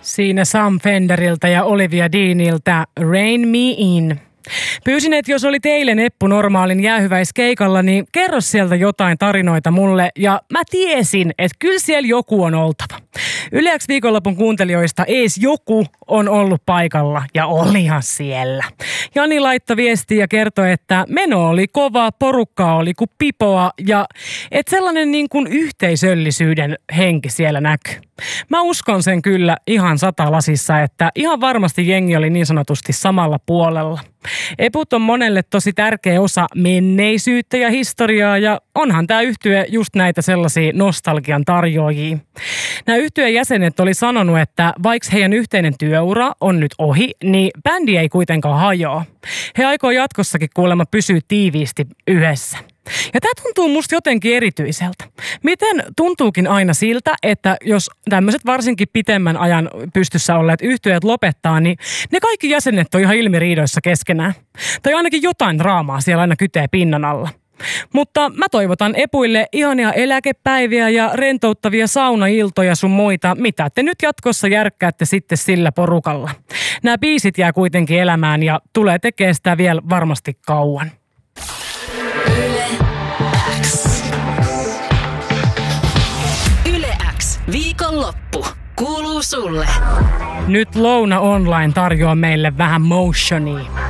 Siinä Sam Fenderiltä ja Olivia Deaniltä Rain Me In. Pyysin, että jos oli eilen Eppu Normaalin jäähyväiskeikalla, niin kerro sieltä jotain tarinoita mulle. Ja mä tiesin, että kyllä siellä joku on oltava. Yle X viikonlopun kuuntelijoista ees joku on ollut paikalla ja olihan siellä. Jani laittoi viestiä ja kertoi, että meno oli kova, porukkaa oli kuin pipoa ja että sellainen niin kuin yhteisöllisyyden henki siellä näkyy. Mä uskon sen kyllä ihan satalasissa, että ihan varmasti jengi oli niin sanotusti samalla puolella. Eput on monelle tosi tärkeä osa menneisyyttä ja historiaa ja onhan tää yhtye just näitä sellaisia nostalgian tarjoajia. Nämä yhtyeen jäsenet oli sanonut, että vaikka heidän yhteinen työura on nyt ohi, niin bändi ei kuitenkaan hajoa. He aikoo jatkossakin kuulemma pysyä tiiviisti yhdessä. Ja tämä tuntuu musta jotenkin erityiseltä. Miten tuntuukin aina siltä, että jos tämmöiset varsinkin pitemmän ajan pystyssä olleet yhtyeet lopettaa, niin ne kaikki jäsenet on ihan ilmiriidoissa keskenään. Tai ainakin jotain draamaa siellä aina kytee pinnan alla. Mutta mä toivotan Epuille ihania eläkepäiviä ja rentouttavia saunailtoja sun muita, mitä te nyt jatkossa järkkäätte sitten sillä porukalla. Nämä biisit jää kuitenkin elämään ja tulee tekemään sitä vielä varmasti kauan. Yle X viikonloppu kuuluu sulle. Nyt Louna Online tarjoaa meille vähän motionia.